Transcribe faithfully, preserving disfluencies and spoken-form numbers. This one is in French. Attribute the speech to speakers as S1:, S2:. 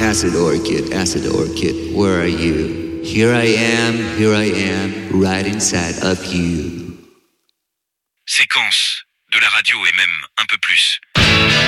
S1: Acid Orchid, Acid Orchid, where are you? Here I am, here I am, right inside of you.
S2: Séquence de la radio et même un peu plus.